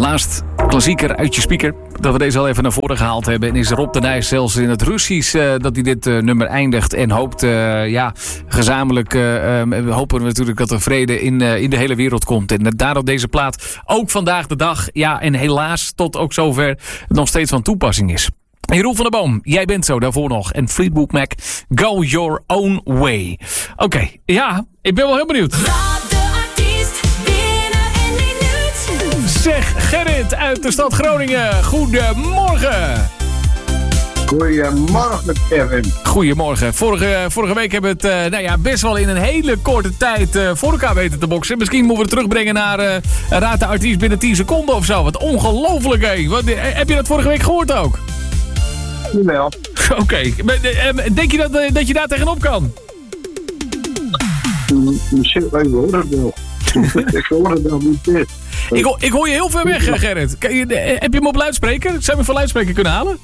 Laatst klassieker uit je speaker. Dat we deze al even naar voren gehaald hebben. En is Rob de Nijs zelfs in het Russisch dat hij dit nummer eindigt. En hoopt, gezamenlijk hopen we natuurlijk dat er vrede in de hele wereld komt. En daarom deze plaat ook vandaag de dag. Ja, en helaas tot ook zover nog steeds van toepassing is. Jeroen van der Boom, jij bent zo daarvoor nog. En Fleetwood Mac, Go Your Own Way. Oké, ja, ik ben wel heel benieuwd. Zeg, Gerrit uit de stad Groningen. Goedemorgen. Goedemorgen, Kevin. Goedemorgen. Vorige week hebben we het best wel in een hele korte tijd voor elkaar weten te boksen. Misschien moeten we het terugbrengen naar Raad de Artiest binnen 10 seconden of zo. Wat ongelooflijk, hé. Heb je dat vorige week gehoord ook? Jawel. Oké. Denk je dat je daar tegenop kan? Misschien hoor het wel. Ik hoor het wel niet. Ik hoor je heel ver weg, Gerrit. Heb je hem op luidspreker? Zou je hem van luidspreker kunnen halen?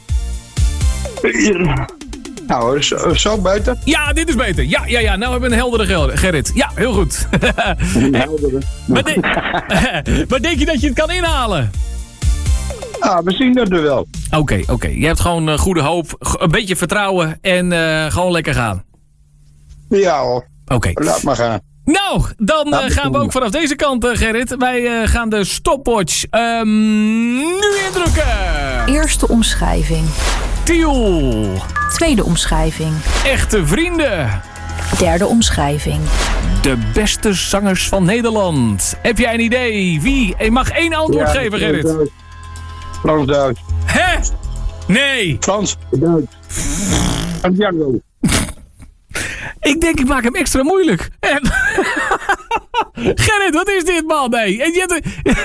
Nou, zo beter? Ja, dit is beter. Ja. Nou hebben we een heldere Gerrit. Ja, heel goed. Een heldere. Maar denk je dat je het kan inhalen? Ah, we zien dat er wel. Oké. Je hebt gewoon goede hoop, een beetje vertrouwen en gewoon lekker gaan. Ja hoor. Oké. Laat maar gaan. Nou, dan gaan we ook vanaf deze kant, Gerrit. Wij gaan de stopwatch nu indrukken. Eerste omschrijving. Tiel. Tweede omschrijving. Echte vrienden. Derde omschrijving. De beste zangers van Nederland. Heb jij een idee? Wie? Je mag 1 antwoord geven, Gerrit. Frans-Duits. Hè? Nee. Frans-Duits. Santiago. Ik denk, ik maak hem extra moeilijk. Gerrit, wat is dit, man? Nee. En je hebt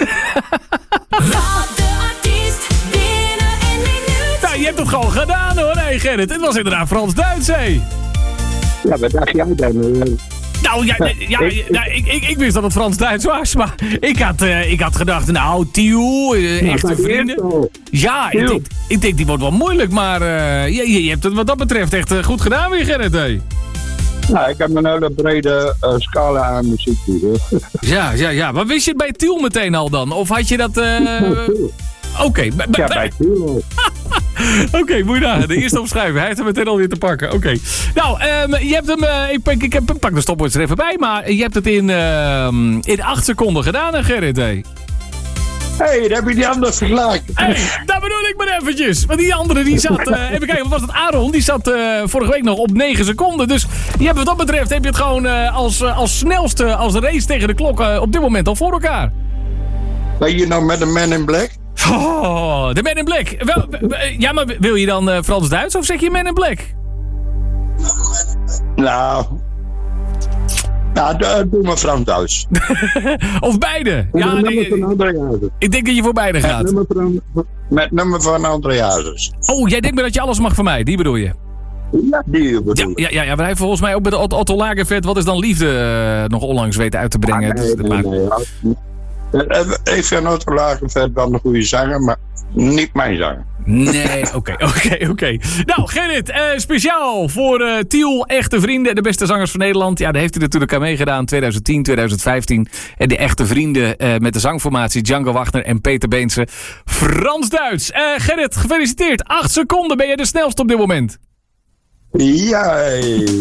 je hebt het gewoon gedaan, hoor. Nee, Gerrit. Het was inderdaad Frans-Duits, hé. Ja, wat dacht jij dan? Nou, ik wist dat het Frans-Duits was, maar ik had gedacht, nou, Tiel, echte vrienden. Ja, ik denk die wordt wel moeilijk, maar je hebt het wat dat betreft echt goed gedaan weer, Gerrit, hé. Nou, ik heb een hele brede scala aan muziek. Ja. Maar wist je het bij Tiel meteen al dan? Of had je dat... Oké. Bij Tiel. Oké, moet je nagaan. De eerste opschrijven. Hij heeft hem meteen alweer te pakken. Oké. Nou, je hebt hem... Ik pak de stopwatch er even bij, maar je hebt het in 8 seconden gedaan, hè, Gerrit, hé. Hé, daar heb je die andere vergelijking. Hey, dat bedoel ik maar eventjes. Want die andere die zat... even kijken, wat was het? Aaron, die zat vorige week nog op 9 seconden. Dus wat dat betreft heb je het gewoon als snelste, als race tegen de klok op dit moment al voor elkaar. Ben je nou met een Man in Black? Oh, de Man in Black. Ja, maar wil je dan Frans-Duits of zeg je Man in Black? Nou, doe maar Frans-Duits. Of beide? Ja, ik denk dat je voor beide gaat. Met nummer van André Hazes. Oh, jij denkt maar dat je alles mag van mij, die bedoel je? Ja, die bedoel ik. Ja, maar hij heeft volgens mij ook met Otto Lagerfeld Wat is dan liefde nog onlangs weten uit te brengen. Nee. Ik vind Otto Lagerfeld wel een goede zanger, maar niet mijn zanger. Nee, oké. Nou, Gerrit, speciaal voor Tiel, echte vrienden, de beste zangers van Nederland. Ja, daar heeft hij natuurlijk aan meegedaan, 2010, 2015. En de echte vrienden met de zangformatie Django Wagner en Peter Beense. Frans-Duits. Gerrit, gefeliciteerd. 8 seconden ben je de snelste op dit moment. Ja.